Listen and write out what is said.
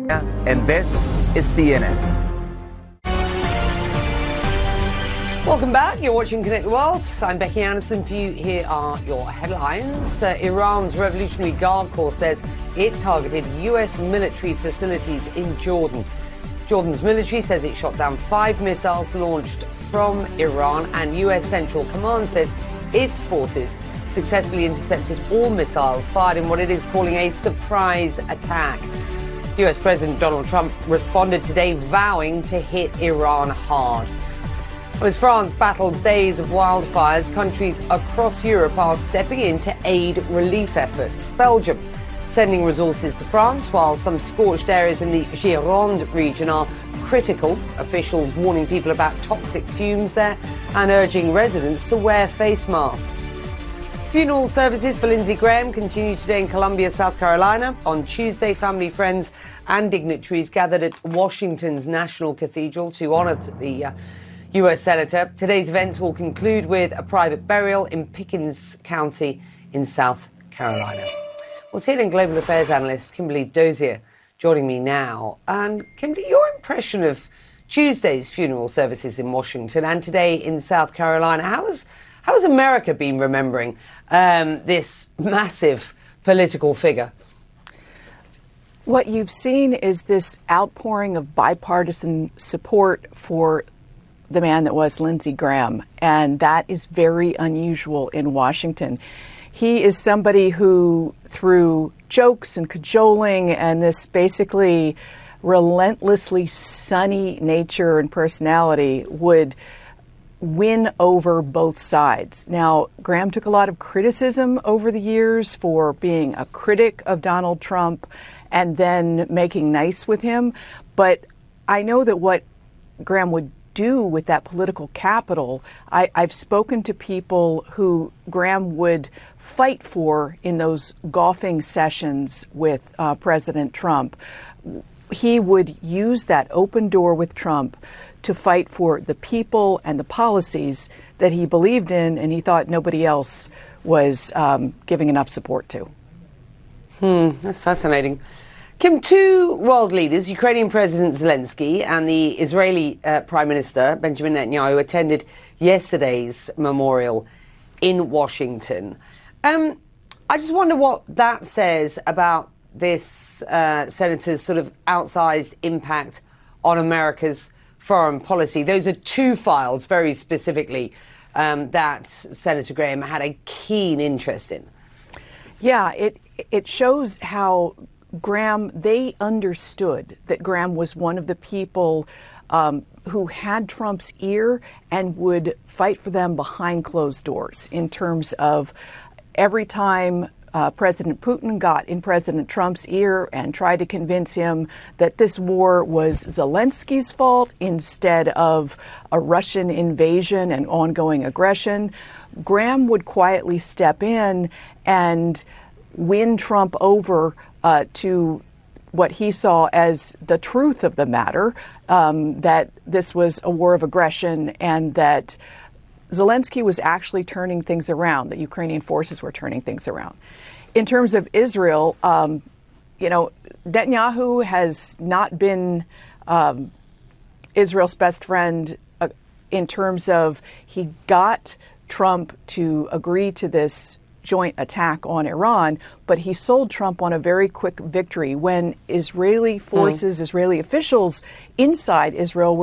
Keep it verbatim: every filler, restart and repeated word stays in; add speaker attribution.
Speaker 1: And this is C N N.
Speaker 2: Welcome back. You're watching Connect the World. I'm Becky Anderson. For you, here are your headlines. Uh, Iran's Revolutionary Guard Corps says it targeted U S military facilities in Jordan. Jordan's military says it shot down five missiles launched from Iran, and U S Central Command says its forces successfully intercepted all missiles fired in what it is calling a surprise attack. U S President Donald Trump responded today, vowing to hit Iran hard. Well, as France battles days of wildfires, countries across Europe are stepping in to aid relief efforts. Belgium sending resources to France, while some scorched areas in the Gironde region are critical. Officials warning people about toxic fumes there and urging residents to wear face masks. Funeral services for Lindsey Graham continue today in Columbia, South Carolina. On Tuesday, family, friends and dignitaries gathered at Washington's National Cathedral to honour the uh, U S Senator. Today's events will conclude with a private burial in Pickens County in South Carolina. Well, C N N Global Affairs analyst Kimberly Dozier joining me now. And Kimberly, your impression of Tuesday's funeral services in Washington and today in South Carolina, how has, how has America been remembering um, this massive political figure?
Speaker 3: What you've seen is this outpouring of bipartisan support for the man that was Lindsey Graham, and that is very unusual in Washington. He is somebody who, through jokes and cajoling and this basically relentlessly sunny nature and personality, would win over both sides. Now, Graham took a lot of criticism over the years for being a critic of Donald Trump and then making nice with him, but I know that what Graham would do with that political capital, I, I've spoken to people who Graham would fight for in those golfing sessions with uh, President Trump. He would use that open door with Trump to fight for the people and the policies that he believed in and he thought nobody else was um, giving enough support to.
Speaker 2: Hmm, that's fascinating. Kim, two world leaders, Ukrainian President Zelensky and the Israeli uh, Prime Minister Benjamin Netanyahu, attended yesterday's memorial in Washington. Um, I just wonder what that says about this uh, senator's sort of outsized impact on America's foreign policy. Those are two files, very specifically, um, that Senator Graham had a keen interest in.
Speaker 3: Yeah, it it shows how Graham, they understood that Graham was one of the people um, who had Trump's ear and would fight for them behind closed doors in terms of every time uh, President Putin got in President Trump's ear and tried to convince him that this war was Zelensky's fault instead of a Russian invasion and ongoing aggression, Graham would quietly step in and win Trump over Uh, to what he saw as the truth of the matter, um, that this was a war of aggression and that Zelensky was actually turning things around, that Ukrainian forces were turning things around. In terms of Israel, um, you know, Netanyahu has not been um, Israel's best friend uh, in terms of he got Trump to agree to this joint attack on Iran, but he sold Trump on a very quick victory when Israeli forces, mm. Israeli officials inside Israel were